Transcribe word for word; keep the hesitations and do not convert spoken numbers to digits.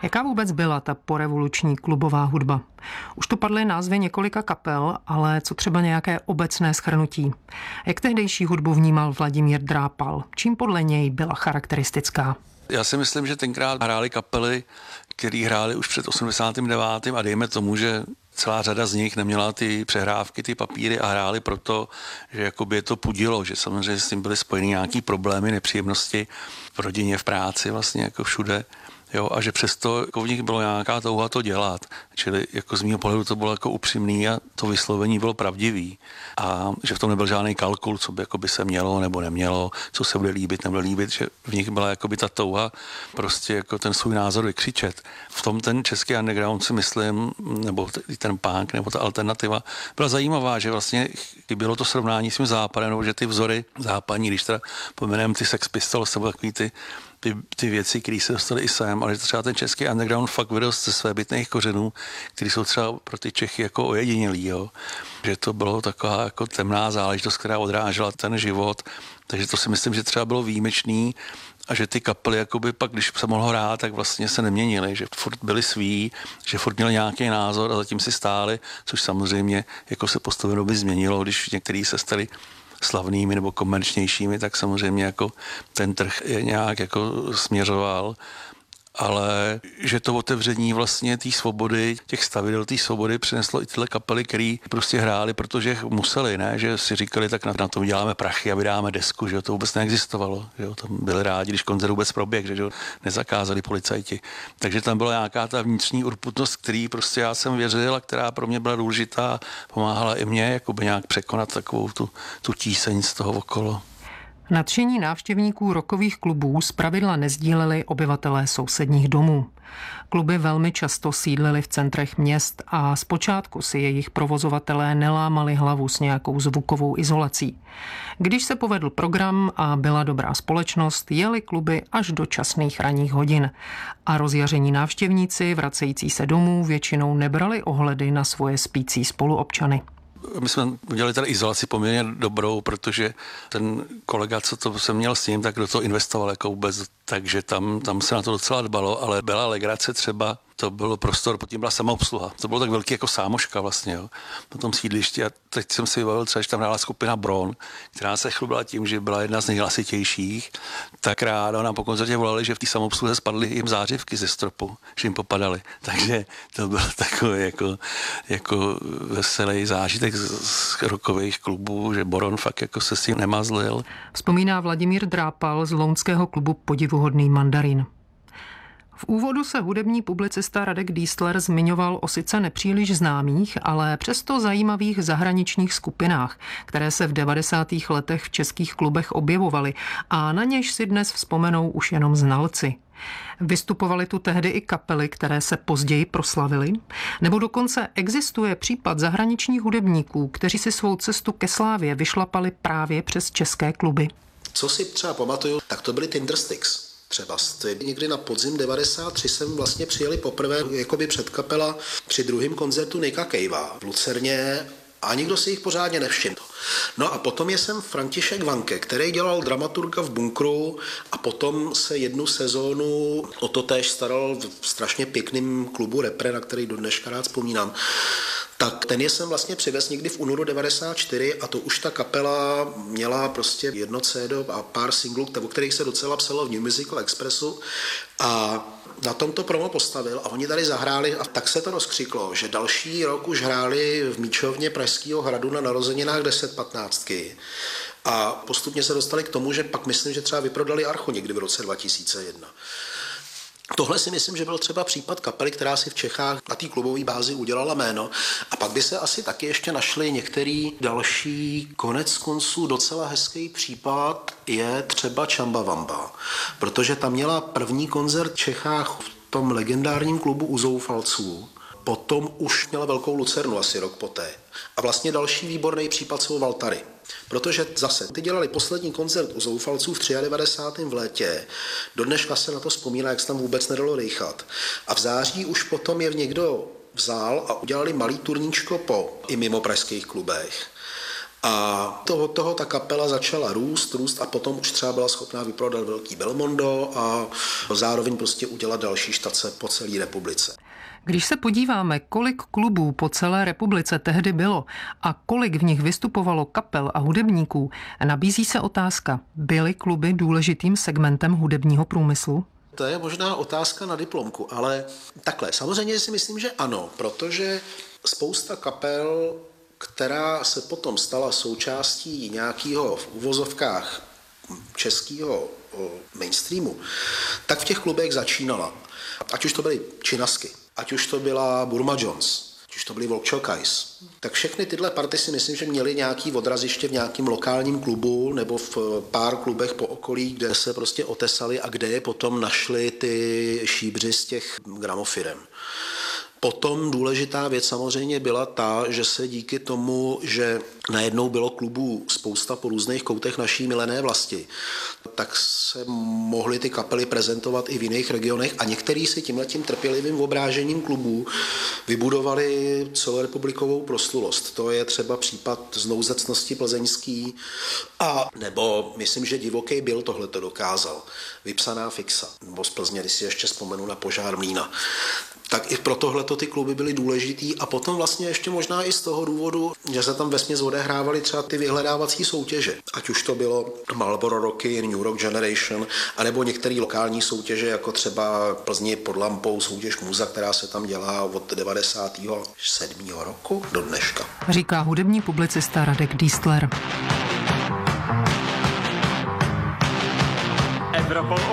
Jaká vůbec byla ta porevoluční klubová hudba? Už tu padly názvy několika kapel, ale co třeba nějaké obecné shrnutí? Jak tehdejší hudbu vnímal Vladimír Drápal? Čím podle něj byla charakteristická? Já si myslím, že tenkrát hrály kapely, které hrály už před osmdesátým devátým a dejme tomu, že celá řada z nich neměla ty přehrávky, ty papíry a hráli proto, že jakoby je to pudilo, že samozřejmě s tím byly spojeny nějaký problémy, nepříjemnosti v rodině, v práci, vlastně jako všude. Jo, a že přesto jako v nich bylo nějaká touha to dělat. Čili jako z mého pohledu to bylo jako upřímný a to vyslovení bylo pravdivý. A že v tom nebyl žádný kalkul, co by, jako by se mělo nebo nemělo, co se bude líbit, nebude líbit, že v nich byla jako by ta touha prostě jako ten svůj názor vykřičet. V tom ten český underground si myslím, nebo ten punk, nebo ta alternativa byla zajímavá, že vlastně bylo to srovnání s tím západem, nebo že ty vzory západní, když teda pomenujeme ty Sex Pistols, nebo takový ty Ty, ty věci, které se dostaly i sem, ale třeba ten český underground fakt vyrost ze svébytných kořenů, které jsou třeba pro ty Čechy jako ojedinělý, jo. Že to bylo taková jako temná záležitost, která odrážela ten život, takže to si myslím, že třeba bylo výjimečný a že ty kapely, jakoby pak, když se mohlo hrát, tak vlastně se neměnily, že furt byli sví, že furt měli nějaký názor a zatím si stáli, což samozřejmě jako se postupně doby změnilo, když některý se stali slavnými nebo komerčnějšími, tak samozřejmě jako ten trh je nějak jako směřoval, ale že to otevření vlastně té svobody, těch stavidel té svobody přineslo i tyhle kapely, které prostě hráli, protože museli, ne, že si říkali, tak na, na tom děláme prachy a vydáme desku, že to vůbec neexistovalo, že jo, tam byli rádi, když koncert vůbec proběh, že jo, nezakázali policajti. Takže tam byla nějaká ta vnitřní urputnost, který prostě já jsem věřil a která pro mě byla důležitá, pomáhala i mně jakoby nějak překonat takovou tu, tu tíseň z toho okolo. Nadšení návštěvníků rockových klubů zpravidla nezdíleli obyvatelé sousedních domů. Kluby velmi často sídlily v centrech měst a zpočátku si jejich provozovatelé nelámali hlavu s nějakou zvukovou izolací. Když se povedl program a byla dobrá společnost, jeli kluby až do časných ranních hodin a rozjaření návštěvníci vracející se domů většinou nebrali ohledy na svoje spící spoluobčany. My jsme udělali tady izolaci poměrně dobrou, protože ten kolega, co to jsem měl s ním, tak do toho investoval jako vůbec, takže tam, tam se na to docela dbalo, ale byla legrace třeba, to bylo prostor, potom byla samoobsluha. To bylo tak velký jako sámoška vlastně, jo, na tom sídlišti a teď jsem si vybavil třeba, že tam hrála skupina Bron, která se chlubila tím, že byla jedna z nejhlasitějších, tak ráda nám po koncertě volali, že v té samoobsluze spadly jim zářivky ze stropu, že jim popadaly. Takže to byl takový jako, jako veselý zážitek z rockových klubů, že Boron fakt jako se s tím nemazlil. Vzpomíná Vladimír Drápal z lounského klubu Podivuhodný mandarin. V úvodu se hudební publicista Radek Dýstler zmiňoval o sice nepříliš známých, ale přesto zajímavých zahraničních skupinách, které se v devadesátých letech v českých klubech objevovaly a na něž si dnes vzpomenou už jenom znalci. Vystupovaly tu tehdy i kapely, které se později proslavily? Nebo dokonce existuje případ zahraničních hudebníků, kteří si svou cestu ke slávě vyšlapali právě přes české kluby? Co si třeba pamatuju, tak to byly Tindersticks. Třeba někdy na podzim devadesát tři jsem vlastně přijeli poprvé jakoby předkapela při druhém koncertu Nicka Cavea v Lucerně a nikdo si jich pořádně nevšiml. No a potom je sem František Vanke, který dělal dramaturga v Bunkru a potom se jednu sezónu o to též staral v strašně pěkným klubu Repre, na který do dneška rád vzpomínám. Tak ten je jsem vlastně přivez někdy v únoru devadesát čtyři a to už ta kapela měla prostě jedno cé dé a pár singlů, o kterých se docela psalo v New Musical Expressu a na tom to promo postavil a oni tady zahráli a tak se to rozkřiklo, že další rok už hráli v Míčovně Pražského hradu na narozeninách deset patnáctky a postupně se dostali k tomu, že pak myslím, že třeba vyprodali Archu někdy v roce dva tisíce jedna. Tohle si myslím, že byl třeba případ kapely, která si v Čechách na té klubové bázi udělala jméno. A pak by se asi taky ještě našli některý další, konec konců docela hezký případ je třeba Čambavamba. Protože tam měla první koncert v Čechách v tom legendárním klubu u Zoufalců. Potom už měla velkou lucernu asi rok poté. A vlastně další výborný případ jsou Valtary. Protože zase, ty dělali poslední koncert u Zoufalců v devadesátém třetím v létě. Do dneška se na to vzpomíná, jak se tam vůbec nedalo dejchat. A v září už potom je někdo vzal a udělali malý turníčko po i mimo pražských klubech. A to, od toho ta kapela začala růst, růst a potom už třeba byla schopná vyprodat velký Belmondo a zároveň prostě udělat další štace po celé republice. Když se podíváme, kolik klubů po celé republice tehdy bylo a kolik v nich vystupovalo kapel a hudebníků, nabízí se otázka, byly kluby důležitým segmentem hudebního průmyslu? To je možná otázka na diplomku, ale takhle, samozřejmě si myslím, že ano, protože spousta kapel, která se potom stala součástí nějakého v uvozovkách českého mainstreamu, tak v těch klubech začínala. Ať už to byly Činasky, ať už to byla Burma Jones, ať už to byly Volčokajs. Tak všechny tyhle party si myslím, že měly nějaký odraziště v nějakém lokálním klubu nebo v pár klubech po okolí, kde se prostě otesali a kde je potom našli ty šíbři z těch gramofirem. Potom důležitá věc samozřejmě byla ta, že se díky tomu, že najednou bylo klubů spousta po různých koutech naší milené vlasti, tak se mohly ty kapely prezentovat i v jiných regionech a některý si tímhletím trpělivým obrážením klubů vybudovali celorepublikovou proslulost. To je třeba případ Znouzecnosti plzeňský a nebo myslím, že Divoký Bill tohleto dokázal. Vypsaná Fixa, nebo z Plzně, když si ještě vzpomenu na Požár Mlýna. Tak i pro tohleto ty kluby byly důležitý a potom vlastně ještě možná i z toho důvodu, že se tam vesměs odehrávaly třeba ty vyhledávací soutěže. Ať už to bylo Marlboro Rocky, New Rock Generation, anebo některé lokální soutěže, jako třeba Plzni pod lampou soutěž Muza, která se tam dělá od devadesátého sedmého roku do dneška. Říká hudební publicista Radek Dístler. Evropou